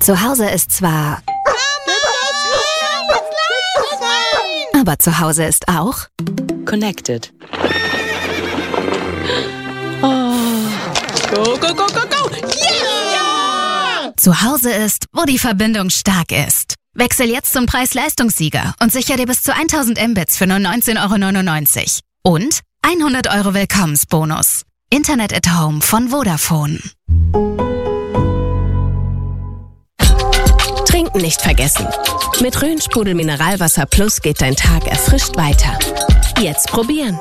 Zu Hause ist zwar... Aber zu Hause ist auch... Connected. Oh. Go, go, go, go, go! Yeah! Zu Hause ist, wo die Verbindung stark ist. Wechsel jetzt zum Preis-Leistungssieger und sicher dir bis zu 1000 Mbits für nur 19,99 €. Und 100 € Willkommensbonus. Internet at Home von Vodafone. Trinken nicht vergessen. Mit Rhön-Sprudel Mineralwasser Plus geht dein Tag erfrischt weiter. Jetzt probieren.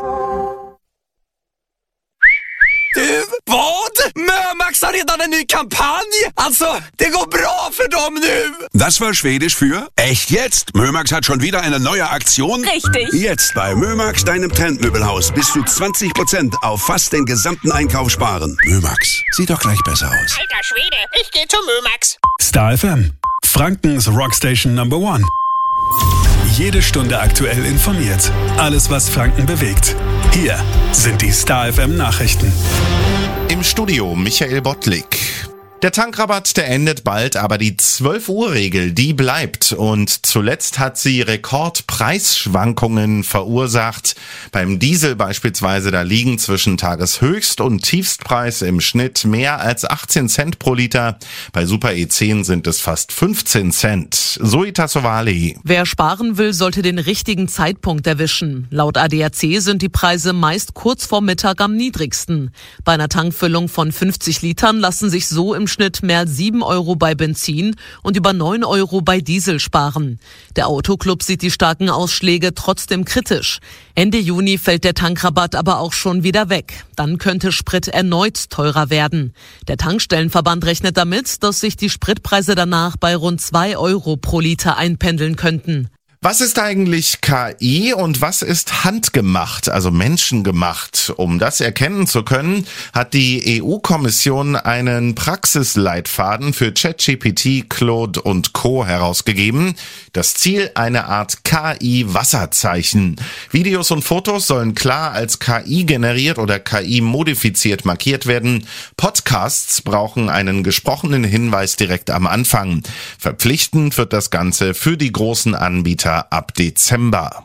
Vad? Mömax har redan en ny kampanj! Alltså, det går bra für dem nu! Das war Schwedisch für echt jetzt. Mömax hat schon wieder eine neue Aktion. Richtig. Jetzt bei Mömax, deinem Trendmöbelhaus, bis zu 20% auf fast den gesamten Einkauf sparen. Mömax, sieht doch gleich besser aus. Alter Schwede, ich geh zu Mömax. Star FM, Frankens Rockstation Number 1. Jede Stunde aktuell informiert. Alles, was Franken bewegt. Hier sind die Star FM Nachrichten. Im Studio Michael Bottlik. Der Tankrabatt, der endet bald, aber die 12-Uhr-Regel, die bleibt. Und zuletzt hat sie Rekordpreisschwankungen verursacht. Beim Diesel beispielsweise, da liegen zwischen Tageshöchst- und Tiefstpreis im Schnitt mehr als 18 Cent pro Liter. Bei Super E10 sind es fast 15 Cent. Zoe Tassovali. Wer sparen will, sollte den richtigen Zeitpunkt erwischen. Laut ADAC sind die Preise meist kurz vor Mittag am niedrigsten. Bei einer Tankfüllung von 50 Litern lassen sich so im Schnitt mehr als 7 € bei Benzin und über 9 € bei Diesel sparen. Der Autoclub sieht die starken Ausschläge trotzdem kritisch. Ende Juni fällt der Tankrabatt aber auch schon wieder weg. Dann könnte Sprit erneut teurer werden. Der Tankstellenverband rechnet damit, dass sich die Spritpreise danach bei rund 2 € pro Liter einpendeln könnten. Was ist eigentlich KI und was ist handgemacht, also menschengemacht? Um das erkennen zu können, hat die EU-Kommission einen Praxisleitfaden für ChatGPT, Claude und Co. herausgegeben. Das Ziel, eine Art KI-Wasserzeichen. Videos und Fotos sollen klar als KI generiert oder KI-modifiziert markiert werden. Podcasts brauchen einen gesprochenen Hinweis direkt am Anfang. Verpflichtend wird das Ganze für die großen Anbieter ab Dezember.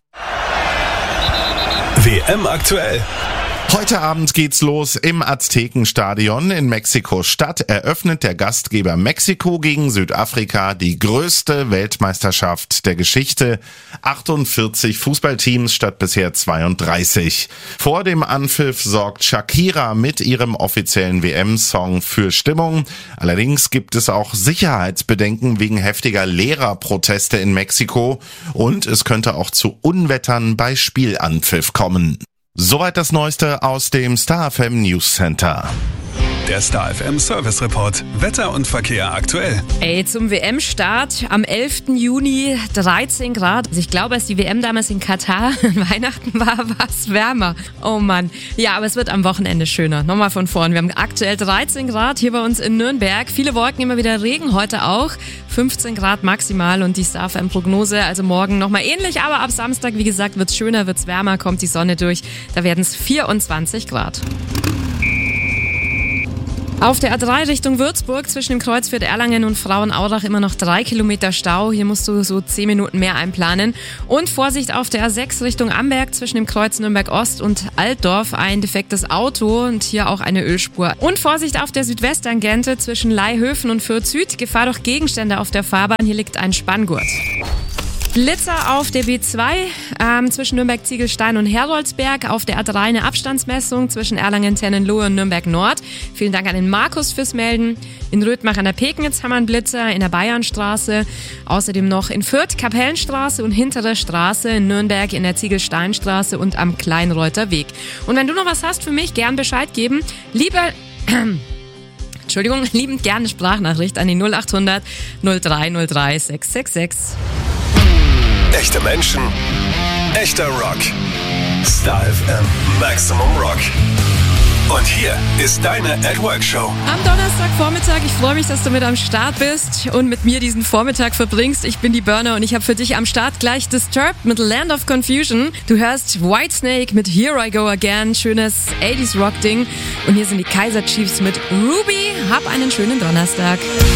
WM aktuell. Heute Abend geht's los im Aztekenstadion in Mexiko-Stadt. Eröffnet der Gastgeber Mexiko gegen Südafrika die größte Weltmeisterschaft der Geschichte. 48 Fußballteams statt bisher 32. Vor dem Anpfiff sorgt Shakira mit ihrem offiziellen WM-Song für Stimmung. Allerdings gibt es auch Sicherheitsbedenken wegen heftiger Lehrerproteste in Mexiko. Und es könnte auch zu Unwettern bei Spielanpfiff kommen. Soweit das Neueste aus dem Star FM News Center. Der Star FM Service Report. Wetter und Verkehr aktuell. Zum WM-Start am 11. Juni 13 Grad. Also ich glaube, als die WM damals in Katar Weihnachten war es wärmer. Oh Mann. Ja, aber es wird am Wochenende schöner. Nochmal von vorn. Wir haben aktuell 13 Grad hier bei uns in Nürnberg. Viele Wolken, immer wieder Regen. Heute auch 15 Grad maximal und die Star FM-Prognose. Also morgen nochmal ähnlich, aber ab Samstag, wie gesagt, wird's schöner, wird's wärmer, kommt die Sonne durch. Da werden es 24 Grad. Auf der A3 Richtung Würzburg zwischen dem Kreuzviertel Erlangen und Frauenaurach immer noch 3 Kilometer Stau. Hier musst du so 10 Minuten mehr einplanen. Und Vorsicht auf der A6 Richtung Amberg zwischen dem Kreuz Nürnberg Ost und Altdorf. Ein defektes Auto und hier auch eine Ölspur. Und Vorsicht auf der Südwesttangente zwischen Laihöfen und Fürth Süd. Gefahr durch Gegenstände auf der Fahrbahn. Hier liegt ein Spanngurt. Blitzer auf der B2 zwischen Nürnberg-Ziegelstein und Heroldsberg. Auf der A3 eine Abstandsmessung zwischen Erlangen-Tennenlohe und Nürnberg-Nord. Vielen Dank an den Markus fürs Melden. In Röthmach an der Pegnitz haben wir einen Blitzer, in der Bayernstraße. Außerdem noch in Fürth, Kapellenstraße und Hintere Straße. In Nürnberg in der Ziegelsteinstraße und am Kleinreuther Weg. Und wenn du noch was hast für mich, gern Bescheid geben. Liebend gerne Sprachnachricht an die 0800 0303 666. Echte Menschen, echter Rock. Star FM Maximum Rock. Und hier ist deine @Work-Show. Am Donnerstagvormittag, ich freue mich, dass du mit am Start bist und mit mir diesen Vormittag verbringst. Ich bin die Burner und ich habe für dich am Start gleich Disturbed mit Land of Confusion. Du hörst Whitesnake mit Here I Go Again, schönes 80s Rock-Ding. Und hier sind die Kaiser Chiefs mit Ruby. Hab einen schönen Donnerstag.